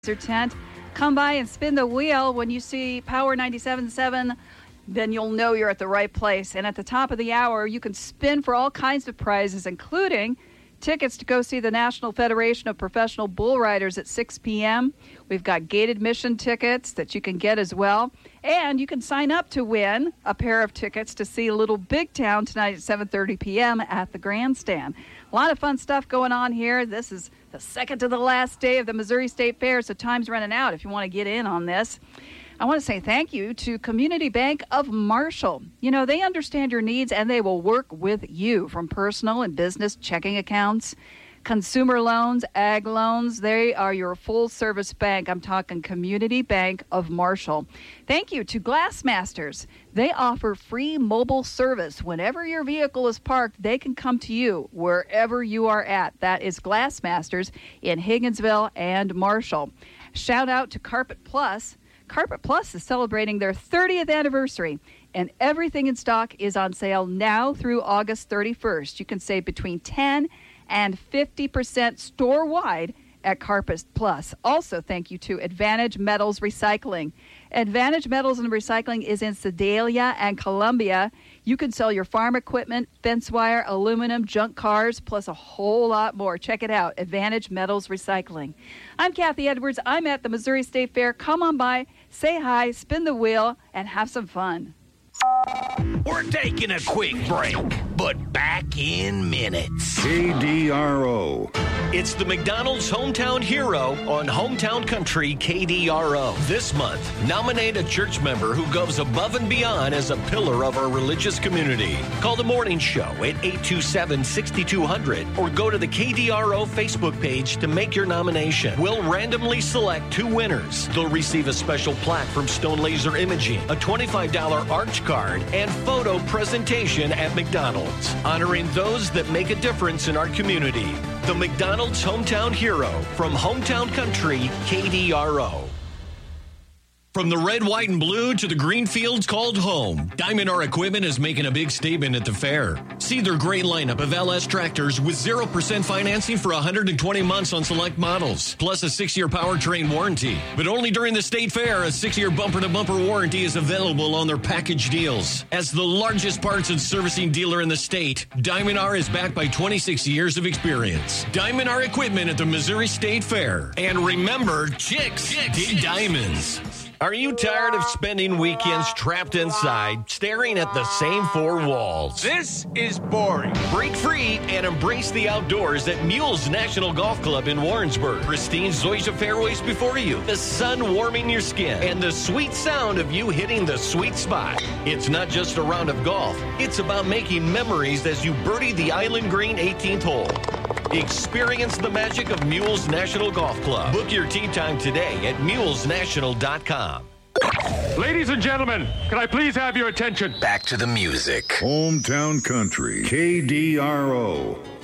tent. Come by and spin the wheel. When you see Power 97.7, then you'll know you're at the right place. And at the top of the hour, you can spin for all kinds of prizes, including tickets to go see the National Federation of Professional Bull Riders at 6 p.m. We've got gate admission tickets that you can get as well. And you can sign up to win a pair of tickets to see Little Big Town tonight at 7:30 p.m. at the Grandstand. A lot of fun stuff going on here. This is the second to the last day of the Missouri State Fair, so time's running out if you want to get in on this. I want to say thank you to Community Bank of Marshall. You know, they understand your needs and they will work with you, from personal and business checking accounts, consumer loans, ag loans. They are your full-service bank. I'm talking Community Bank of Marshall. Thank you to Glassmasters. They offer free mobile service. Whenever your vehicle is parked, they can come to you wherever you are at. That is Glassmasters in Higginsville and Marshall. Shout out to Carpet Plus. Carpet Plus is celebrating their 30th anniversary, and everything in stock is on sale now through August 31st. You can save between 10 and 50% store-wide at Carpet Plus. Also, thank you to Advantage Metals Recycling. Advantage Metals and Recycling is in Sedalia and Columbia. You can sell your farm equipment, fence wire, aluminum, junk cars, plus a whole lot more. Check it out, Advantage Metals Recycling. I'm Kathy Edwards. I'm at the Missouri State Fair. Come on by, say hi, spin the wheel, and have some fun. We're taking a quick break, but back in minutes. KDRO. It's the McDonald's Hometown Hero on Hometown Country KDRO. This month, nominate a church member who goes above and beyond as a pillar of our religious community. Call the morning show at 827-6200 or go to the KDRO Facebook page to make your nomination. We'll randomly select 2 winners. They'll receive a special plaque from Stone Laser Imaging, a $25 arch card, and photo presentation at McDonald's, honoring those that make a difference in our community. The McDonald's Hometown Hero from Hometown Country KDRO. From the red, white, and blue to the green fields called home, Diamond R Equipment is making a big statement at the fair. See their great lineup of LS tractors with 0% financing for 120 months on select models, plus a 6-year powertrain warranty. But only during the state fair, a 6-year bumper-to-bumper warranty is available on their package deals. As the largest parts and servicing dealer in the state, Diamond R is backed by 26 years of experience. Diamond R Equipment at the Missouri State Fair. And remember, chicks dig diamonds. Are you tired of spending weekends trapped inside, staring at the same 4 walls? This is boring. Break free and embrace the outdoors at Mules National Golf Club in Warrensburg. Pristine Zoysia fairways before you, the sun warming your skin, and the sweet sound of you hitting the sweet spot. It's not just a round of golf. It's about making memories as you birdie the Island Green 18th hole. Experience the magic of Mules National Golf Club. Book your tee time today at mulesnational.com. Ladies and gentlemen, can I please have your attention? Back to the music. Hometown Country KDRO.